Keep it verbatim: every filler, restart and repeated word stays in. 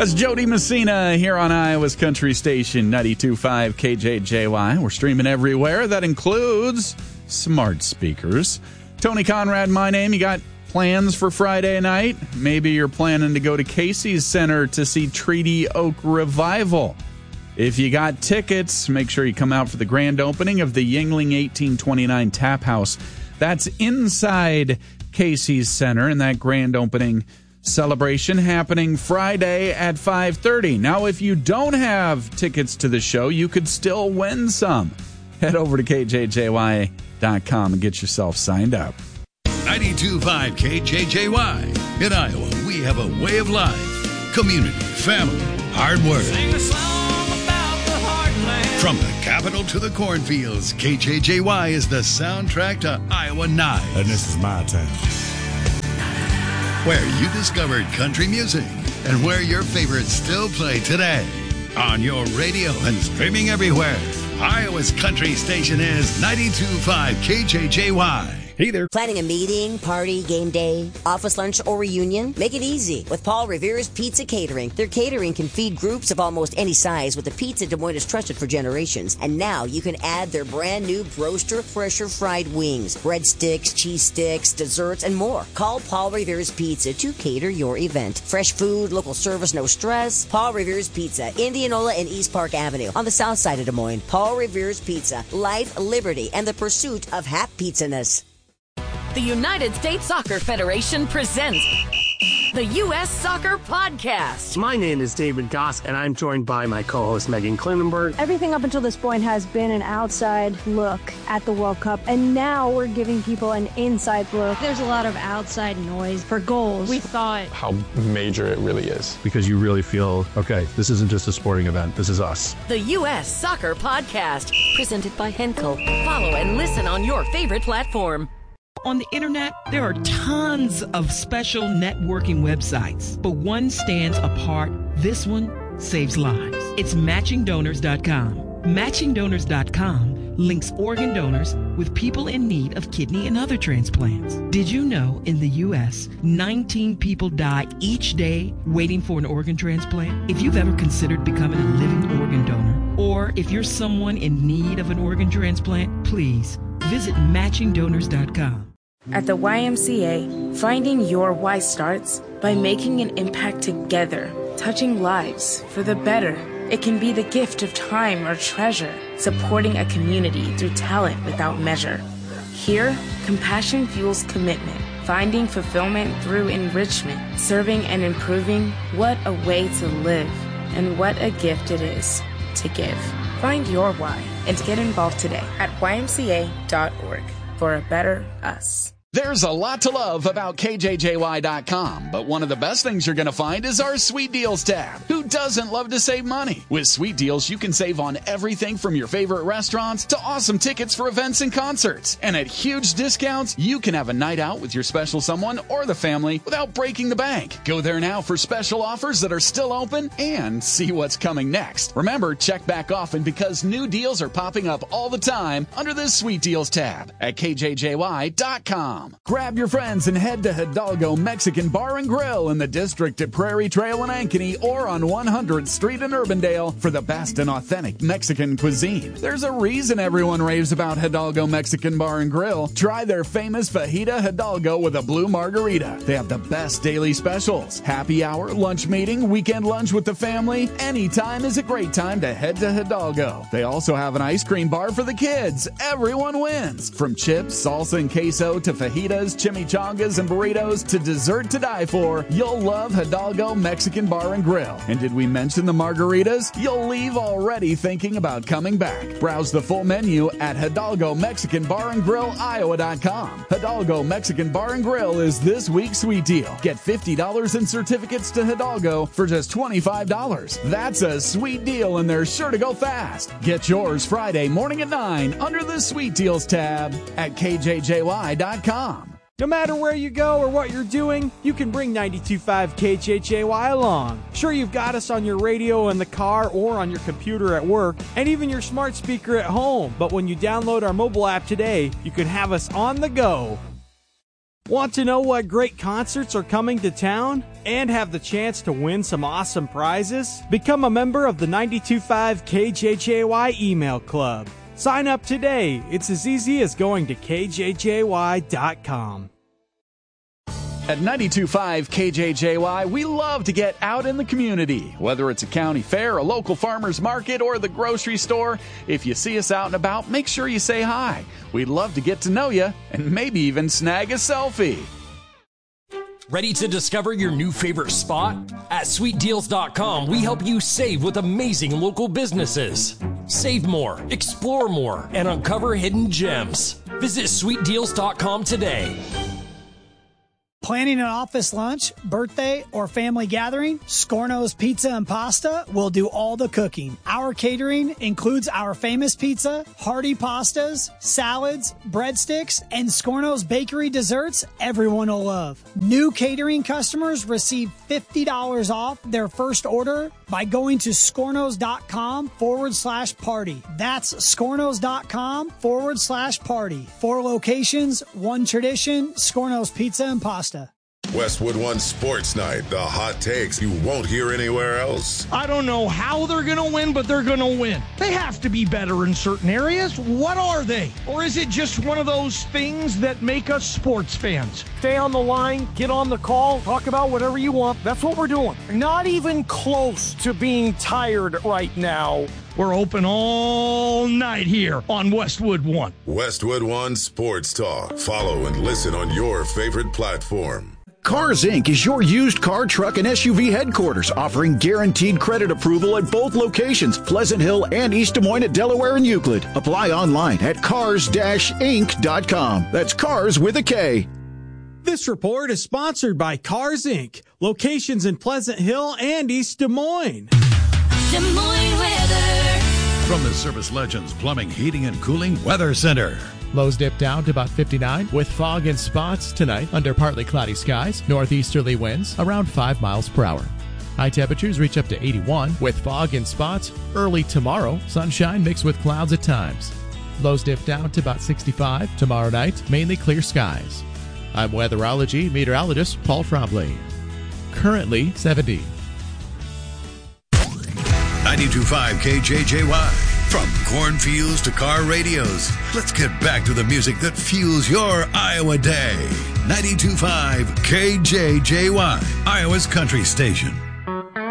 That's Jody Messina here on Iowa's Country Station, ninety-two point five K J J Y. We're streaming everywhere. That includes smart speakers. Tony Conrad, my name. You got plans for Friday night? Maybe you're planning to go to Casey's Center to see Treaty Oak Revival. If you got tickets, make sure you come out for the grand opening of the Yuengling eighteen twenty-nine Tap House. That's inside Casey's Center, and that grand opening celebration happening Friday at five thirty. Now, if you don't have tickets to the show, you could still win some. Head over to K J J Y dot com and get yourself signed up. ninety-two point five K J J Y. In Iowa, we have a way of life. Community, family, hard work. Sing a song about the heartland. From the capital to the cornfields, K J J Y is the soundtrack to Iowa Nights. And this is my town. Where you discovered country music and where your favorites still play today. On your radio and streaming everywhere, Iowa's country station is ninety-two point five K J J Y. Hey there. Planning a meeting, party, game day, office lunch, or reunion? Make it easy with Paul Revere's Pizza Catering. Their catering can feed groups of almost any size with a pizza Des Moines has trusted for generations. And now you can add their brand new Broaster Fresher fried wings, breadsticks, cheese sticks, desserts, and more. Call Paul Revere's Pizza to cater your event. Fresh food, local service, no stress. Paul Revere's Pizza, Indianola and East Park Avenue on the south side of Des Moines. Paul Revere's Pizza, life, liberty, and the pursuit of hap pizzaness. The United States Soccer Federation presents the U S Soccer Podcast. My name is David Goss, and I'm joined by my co-host Megan Klinenberg. Everything up until this point has been an outside look at the World Cup, and now we're giving people an inside look. There's a lot of outside noise for goals. We thought how major it really is. Because you really feel, okay, this isn't just a sporting event, this is us. The U S Soccer Podcast, presented by Henkel. Follow and listen on your favorite platform. On the internet, there are tons of special networking websites, but one stands apart. This one saves lives. It's matching donors dot com. matching donors dot com links organ donors with people in need of kidney and other transplants. Did you know in the U S, nineteen people die each day waiting for an organ transplant? If you've ever considered becoming a living organ donor, or if you're someone in need of an organ transplant, please visit matching donors dot com. At the Y M C A, finding your why starts by making an impact together, touching lives for the better. It can be the gift of time or treasure, supporting a community through talent without measure. Here, compassion fuels commitment, finding fulfillment through enrichment, serving and improving. What a way to live, and what a gift it is to give. Find your why and get involved today at Y M C A dot org for a better us. There's a lot to love about K J J Y dot com, but one of the best things you're going to find is our Sweet Deals tab. Who doesn't love to save money? With Sweet Deals, you can save on everything from your favorite restaurants to awesome tickets for events and concerts. And at huge discounts, you can have a night out with your special someone or the family without breaking the bank. Go there now for special offers that are still open and see what's coming next. Remember, check back often because new deals are popping up all the time under this Sweet Deals tab at K J J Y dot com. Grab your friends and head to Hidalgo Mexican Bar and Grill in the district at Prairie Trail and Ankeny or on one hundredth Street in Urbandale for the best and authentic Mexican cuisine. There's a reason everyone raves about Hidalgo Mexican Bar and Grill. Try their famous fajita Hidalgo with a blue margarita. They have the best daily specials. Happy hour, lunch meeting, weekend lunch with the family. Anytime is a great time to head to Hidalgo. They also have an ice cream bar for the kids. Everyone wins. From chips, salsa, and queso to fajitas, chimichangas, and burritos to dessert to die for, you'll love Hidalgo Mexican Bar and Grill. And did we mention the margaritas? You'll leave already thinking about coming back. Browse the full menu at Hidalgo Mexican Bar and Grill Iowa dot com. Hidalgo Mexican Bar and Grill is this week's sweet deal. Get fifty dollars in certificates to Hidalgo for just twenty-five dollars. That's a sweet deal, and they're sure to go fast. Get yours Friday morning at nine under the Sweet Deals tab at K J J Y dot com. No matter where you go or what you're doing, you can bring ninety-two point five K J J Y along. Sure, you've got us on your radio in the car or on your computer at work, and even your smart speaker at home. But when you download our mobile app today, you can have us on the go. Want to know what great concerts are coming to town? And have the chance to win some awesome prizes? Become a member of the ninety-two point five K J J Y email club. Sign up today. It's as easy as going to K J J Y dot com. At ninety-two point five K J J Y, we love to get out in the community. Whether it's a county fair, a local farmer's market, or the grocery store, if you see us out and about, make sure you say hi. We'd love to get to know you and maybe even snag a selfie. Ready to discover your new favorite spot? At sweet deals dot com, we help you save with amazing local businesses. Save more, explore more, and uncover hidden gems. Visit sweet deals dot com today. Planning an office lunch, birthday, or family gathering? Scorno's Pizza and Pasta will do all the cooking. Our catering includes our famous pizza, hearty pastas, salads, breadsticks, and Scorno's bakery desserts everyone will love. New catering customers receive fifty dollars off their first order by going to scornos.com forward slash party. That's scornos.com forward slash party. Four locations, one tradition, Scorno's Pizza and Pasta. Westwood One Sports Night, the hot takes you won't hear anywhere else. I don't know how they're going to win, but they're going to win. They have to be better in certain areas. What are they? Or is it just one of those things that make us sports fans? Stay on the line, get on the call, talk about whatever you want. That's what we're doing. Not even close to being tired right now. We're open all night here on Westwood One. Westwood One Sports Talk. Follow and listen on your favorite platform. Cars Incorporated is your used car, truck, and S U V headquarters, offering guaranteed credit approval at both locations, Pleasant Hill and East Des Moines at Delaware and Euclid. Apply online at cars dash inc dot com. That's cars with a K. This report is sponsored by Cars Incorporated. Locations in Pleasant Hill and East Des Moines. Des Moines weather. From the Service Legends Plumbing, Heating, and Cooling Weather Center. Lows dip down to about fifty-nine with fog and spots tonight under partly cloudy skies. Northeasterly winds around five miles per hour. High temperatures reach up to eighty-one with fog and spots early tomorrow. Sunshine mixed with clouds at times. Lows dip down to about sixty-five. Tomorrow night, mainly clear skies. I'm weatherology meteorologist Paul Trombley. Currently seventy. ninety-two point five K J J Y. From cornfields to car radios, let's get back to the music that fuels your Iowa day. ninety-two point five K J J Y, Iowa's country station.